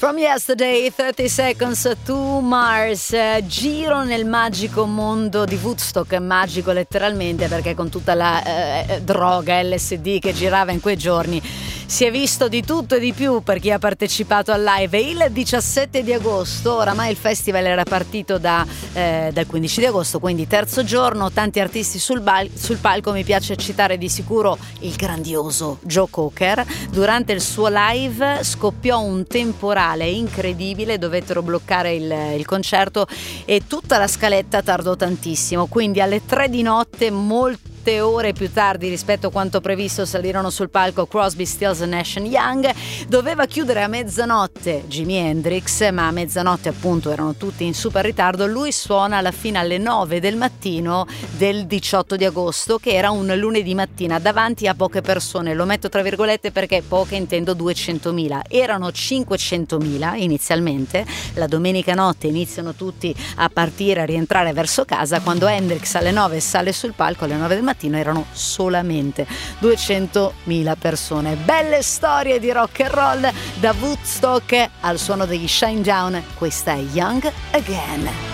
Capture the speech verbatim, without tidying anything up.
From Yesterday, thirty Seconds to Mars, giro nel magico mondo di Woodstock, magico letteralmente perché con tutta la eh, droga L S D che girava in quei giorni si è visto di tutto e di più per chi ha partecipato al live. Il diciassette di agosto, oramai il festival era partito da, eh, dal quindici di agosto, quindi terzo giorno, tanti artisti sul, bal- sul palco. Mi piace citare di sicuro il grandioso Joe Cocker. Durante il suo live scoppiò un temporale incredibile, dovettero bloccare il, il concerto e tutta la scaletta tardò tantissimo, quindi alle tre di notte, molto ore più tardi rispetto a quanto previsto, salirono sul palco Crosby, Stills e Nash and Young. Doveva chiudere a mezzanotte Jimi Hendrix, ma a mezzanotte appunto erano tutti in super ritardo. Lui suona alla fine alle nove del mattino del diciotto di agosto, che era un lunedì mattina, davanti a poche persone. Lo metto tra virgolette perché poche intendo duecentomila, erano cinquecentomila inizialmente. La domenica notte iniziano tutti a partire, a rientrare verso casa. Quando Hendrix alle nove sale sul palco, alle nove del mattino erano solamente duecentomila persone. Belle storie di rock and roll da Woodstock al suono degli Shinedown. Questa è Young Again.